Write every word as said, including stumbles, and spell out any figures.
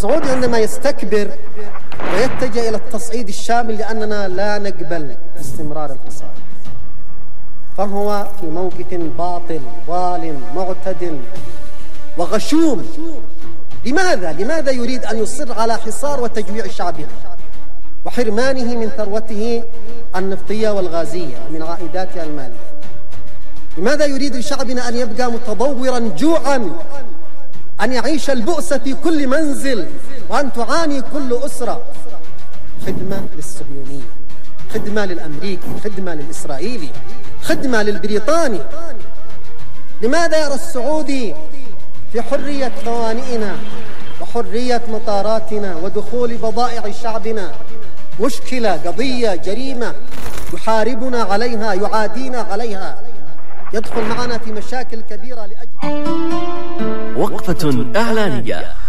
السعودي عندما يستكبر ويتجه إلى التصعيد الشامل لأننا لا نقبل استمرار الحصار، فهو في موقف باطل ظالم معتد وغشوم. لماذا؟ لماذا يريد أن يصر على حصار وتجويع شعبه وحرمانه من ثروته النفطية والغازية ومن عائداتها المالية؟ لماذا يريد لشعبنا أن يبقى متضورا جوعا، أن يعيش البؤس في كل منزل، وأن تعاني كل أسرة؟ خدمة للصهيونية، خدمة للأمريكي، خدمة للإسرائيلي، خدمة للبريطاني. لماذا يرى السعودي في حرية موانئنا وحرية مطاراتنا ودخول بضائع شعبنا مشكلة، قضية، جريمة يحاربنا عليها، يعادينا عليها، يدخل معنا في مشاكل كبيرة لأجل وقفة إعلانية.